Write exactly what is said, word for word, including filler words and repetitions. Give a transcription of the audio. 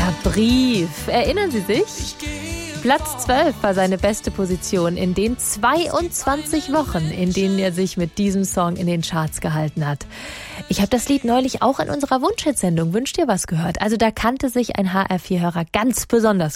Per Brief. Erinnern Sie sich? Platz zwölf war seine beste Position in den zweiundzwanzig Wochen, in denen er sich mit diesem Song in den Charts gehalten hat. Ich habe das Lied neulich auch in unserer Wunschhitsendung Wünsch dir was gehört. Also da kannte sich ein H R vier Hörer ganz besonders